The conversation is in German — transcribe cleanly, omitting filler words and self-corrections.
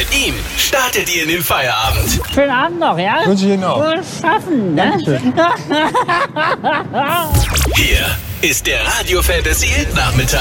Mit ihm startet ihr in den Feierabend. Schönen Abend noch, ja? Wünsche ich Ihnen auch. Wohl schaffen, ne? Hier ist der Radio Fantasy Hit Nachmittag.